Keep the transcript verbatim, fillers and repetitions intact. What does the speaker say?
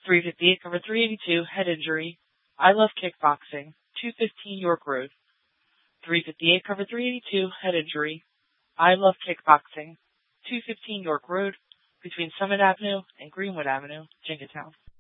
three fifty-eight cover three eighty-two, head injury. I love kickboxing. two fifteen York Road. three fifty-eight cover three eighty-two, head injury. I love kickboxing. two fifteen York Road, between Summit Avenue and Greenwood Avenue, Jenkintown.